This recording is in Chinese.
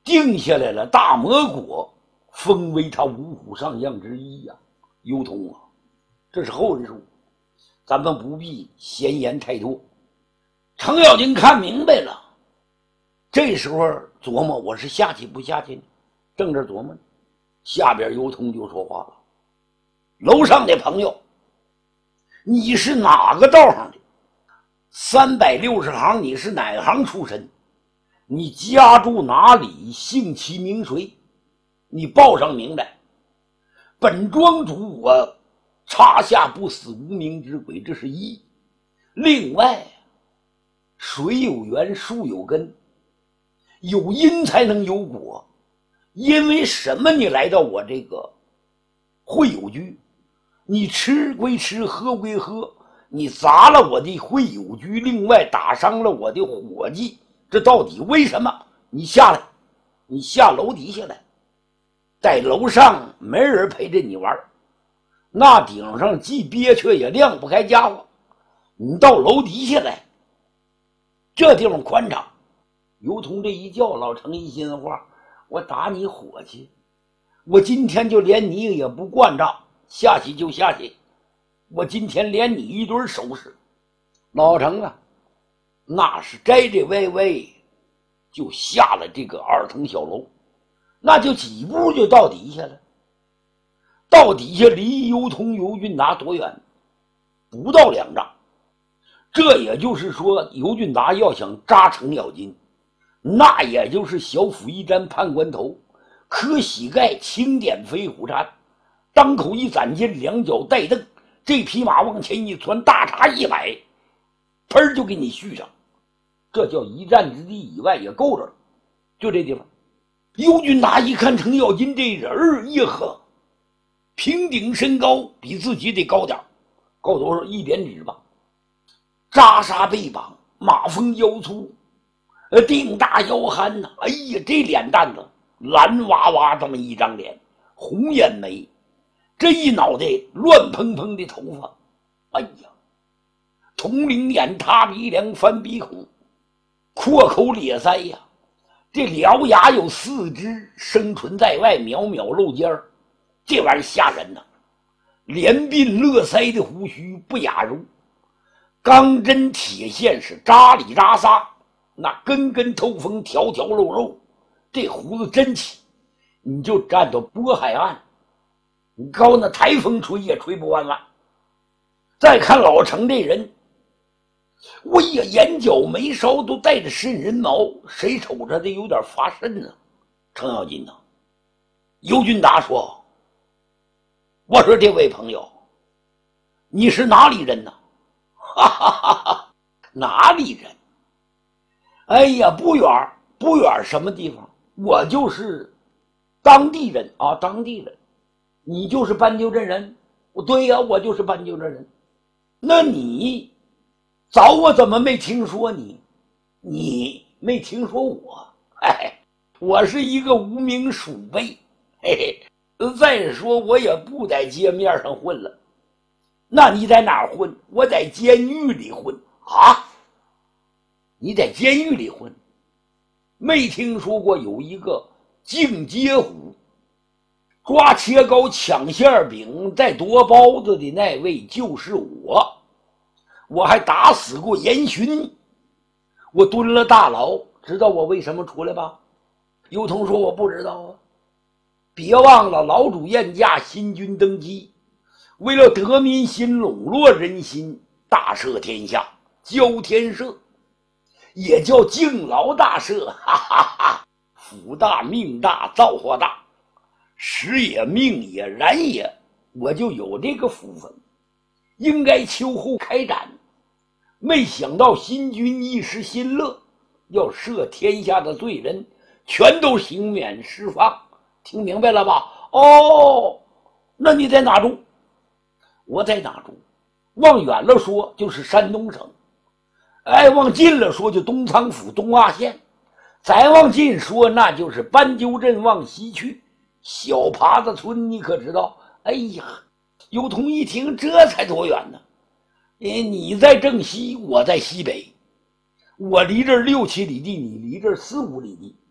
定下来了大魔国，封为他五虎上将之一呀。幽通啊，这是后人说，咱们不必闲言太多。程咬金看明白了，这时候琢磨我是下去不下去呢？正这琢磨呢，下边幽通就说话了：“楼上的朋友，你是哪个道上的？360行你是哪行出身？你家住哪里？姓其名谁？你报上名来。本庄主我插下不死无名之鬼，这是一。另外，水有源，树有根，有因才能有果。因为什么你来到我这个会友居？你吃归吃，喝归喝，你砸了我的会友居，另外打伤了我的伙计，这到底为什么？你下来，你下楼底下来，在楼上没人陪着你玩，那顶上既憋屈也亮不开家伙，你到楼底下来，这地方宽敞。尤通这一叫，老程一心话，我打你伙计，我今天就连你也不惯着，下去就下去，我今天连你一顿收拾。老程啊，那是摘摘歪歪就下了这个2层小楼，那就几步就到底下了。到底下离尤通尤俊达多远？不到2丈。这也就是说，尤俊达要想扎程咬金，那也就是小斧一沾判官头，磕膝盖轻点飞虎铲，当口一攒劲，2脚带蹬，这匹马往前一窜，大叉一摆，喷就给你续上。这叫一战之地以外也够着了。就这地方，尤俊达一看程咬金这人儿，一呵，平顶身高比自己得高点，高多少？1点指吧。扎沙背膀，马蜂腰粗，腚大腰憨呐。哎呀，这脸蛋子蓝哇哇这么一张脸，红眼眉，这一脑袋乱蓬蓬的头发，哎呀，铜铃眼，塌鼻梁，翻鼻孔，阔口咧腮呀，这獠牙有4只，生唇在外，渺渺露尖儿，这玩意儿吓人呐！连鬓乐腮的胡须不雅柔，钢针铁线是扎里扎撒，那根根透风，条条露肉，这胡子真气，你就站到渤海岸，你高那台风吹也吹不弯弯。再看老程这人，哎呀，眼角眉梢都带着渗人毛，谁瞅着这有点发瘆呢？程咬金呢？尤俊达说：“我说这位朋友，你是哪里人呢？”哈哈哈哈，哪里人？哎呀，不远不远，什么地方？我就是当地人啊，当地人。你就是斑鸠镇人？对呀，我就是斑鸠镇人。那你早我怎么没听说你？你没听说我？哎，我是一个无名鼠辈，嘿嘿。再说我也不在街面上混了。那你在哪儿混？我在监狱里混啊！你在监狱里混？没听说过有一个净街虎抓切糕抢馅饼再夺包子的那位就是我。我还打死过严巡，我蹲了大牢，知道我为什么出来吧？尤通说我不知道啊。别忘了老主宴驾，新君登基，为了得民心，笼络人心，大赦天下，交天赦，也叫敬劳大赦。哈哈哈！福大命大，造化大，时也命也然也，我就有这个福分，应该秋后开展。没想到新君一时心乐，要赦天下的罪人，全都刑免释放。听明白了吧？哦，那你在哪住？我在哪住？往远了说就是山东省，哎，往近了说就东仓府东洼县，再往近说那就是斑鸠镇往西去小耙子村，你可知道？哎呀，尤通一听，这才多远呢？你在正西，我在西北，我离这儿6-7里地，你离这儿4-5里地，